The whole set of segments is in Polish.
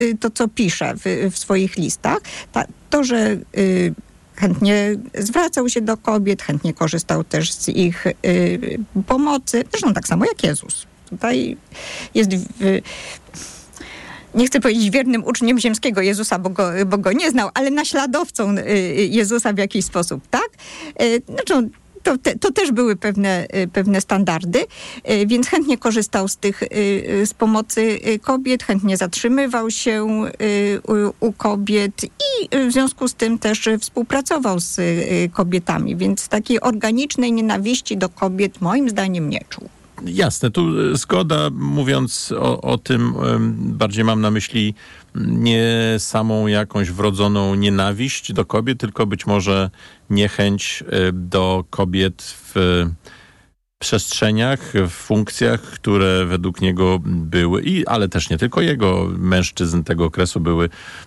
co pisze w swoich listach, to, że chętnie zwracał się do kobiet, chętnie korzystał też z ich pomocy, zresztą tak samo jak Jezus. Tutaj jest... Nie chcę powiedzieć wiernym uczniem ziemskiego Jezusa, bo go nie znał, ale naśladowcą Jezusa w jakiś sposób, tak? Znaczy, to też były pewne standardy, więc chętnie korzystał z pomocy kobiet, chętnie zatrzymywał się u kobiet i w związku z tym też współpracował z kobietami, więc takiej organicznej nienawiści do kobiet moim zdaniem nie czuł. Jasne, tu zgoda, mówiąc o tym, bardziej mam na myśli nie samą jakąś wrodzoną nienawiść do kobiet, tylko być może niechęć do kobiet w przestrzeniach, w funkcjach, które według niego były, ale też nie tylko jego, mężczyzn tego okresu były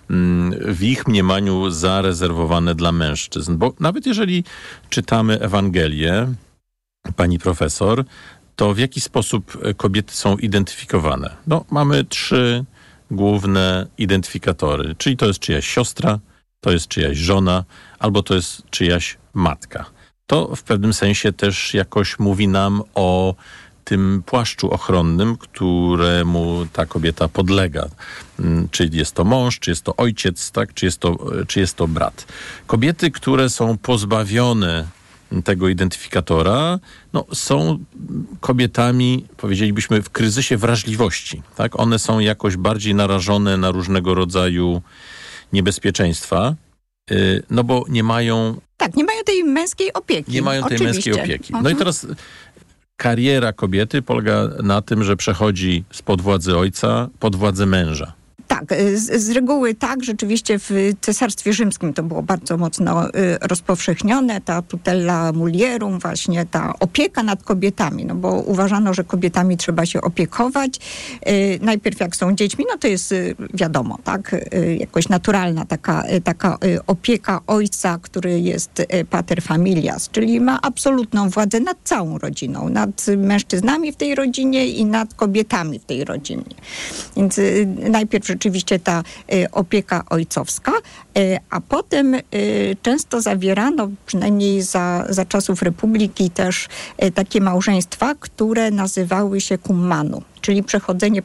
w ich mniemaniu zarezerwowane dla mężczyzn. Bo nawet jeżeli czytamy Ewangelię, pani profesor, to w jaki sposób kobiety są identyfikowane? No, mamy 3 główne identyfikatory, czyli to jest czyjaś siostra, to jest czyjaś żona, albo to jest czyjaś matka. To w pewnym sensie też jakoś mówi nam o tym płaszczu ochronnym, któremu ta kobieta podlega. Czy jest to mąż, czy jest to ojciec, tak? Czy jest to brat. Kobiety, które są pozbawione tego identyfikatora, są kobietami, powiedzielibyśmy, w kryzysie wrażliwości. Tak? One są jakoś bardziej narażone na różnego rodzaju niebezpieczeństwa, bo nie mają... Tak, nie mają tej męskiej opieki. Nie mają tej męskiej opieki. No i teraz kariera kobiety polega na tym, że przechodzi spod władzy ojca pod władzę męża. Tak, z reguły tak, rzeczywiście w Cesarstwie Rzymskim to było bardzo mocno rozpowszechnione, ta tutela mulierum, właśnie ta opieka nad kobietami, bo uważano, że kobietami trzeba się opiekować. Najpierw jak są dziećmi, to jest wiadomo, tak, jakoś naturalna taka opieka ojca, który jest pater familias, czyli ma absolutną władzę nad całą rodziną, nad mężczyznami w tej rodzinie i nad kobietami w tej rodzinie. Więc najpierw rzeczywiście ta opieka ojcowska, a potem często zawierano, przynajmniej za czasów Republiki też takie małżeństwa, które nazywały się cum manu, czyli przechodzenie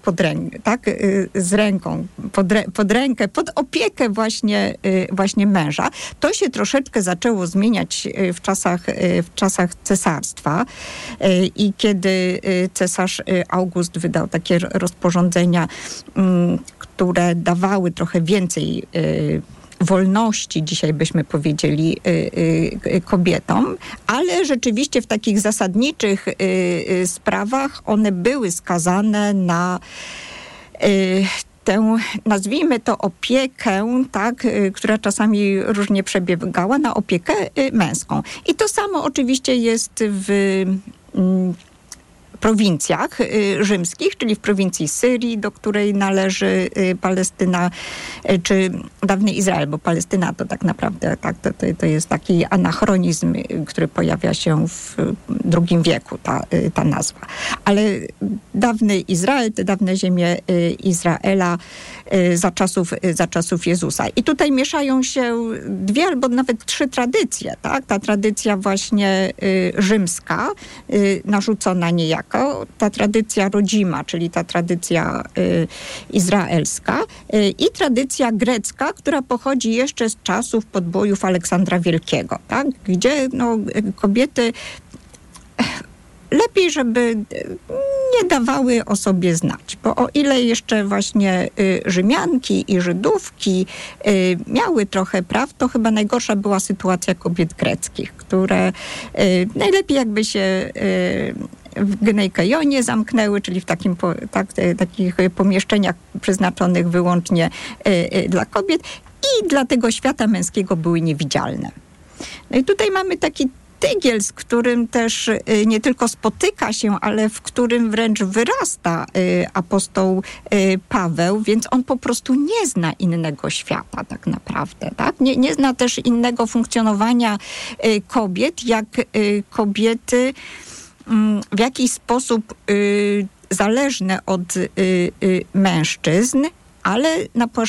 z ręką, pod rękę, pod opiekę właśnie męża. To się troszeczkę zaczęło zmieniać w czasach cesarstwa i kiedy cesarz August wydał takie rozporządzenia, które dawały trochę więcej wolności, dzisiaj byśmy powiedzieli, kobietom, ale rzeczywiście w takich zasadniczych sprawach one były skazane na tę, nazwijmy to, opiekę, tak, która czasami różnie przebiegała, na opiekę męską. I to samo oczywiście jest w prowincjach rzymskich, czyli w prowincji Syrii, do której należy Palestyna, czy dawny Izrael, bo Palestyna to tak naprawdę to jest taki anachronizm, który pojawia się w II wieku, ta nazwa. Ale dawny Izrael, te dawne ziemie Izraela za czasów Jezusa. I tutaj mieszają się 2 albo nawet 3 tradycje, tak? Ta tradycja właśnie rzymska, narzucona niejako, ta tradycja rodzima, czyli ta tradycja izraelska i tradycja grecka, która pochodzi jeszcze z czasów podbojów Aleksandra Wielkiego, tak? Gdzie kobiety lepiej, żeby nie dawały o sobie znać, bo o ile jeszcze właśnie Rzymianki i Żydówki miały trochę praw, to chyba najgorsza była sytuacja kobiet greckich, które najlepiej jakby się w Genejkejonie zamknęły, czyli w takich pomieszczeniach przeznaczonych wyłącznie dla kobiet i dla tego świata męskiego były niewidzialne. No i tutaj mamy taki tygiel, z którym też nie tylko spotyka się, ale w którym wręcz wyrasta apostoł Paweł, więc on po prostu nie zna innego świata tak naprawdę. Tak? Nie zna też innego funkcjonowania kobiet, jak kobiety w jakiś sposób zależne od mężczyzn ale na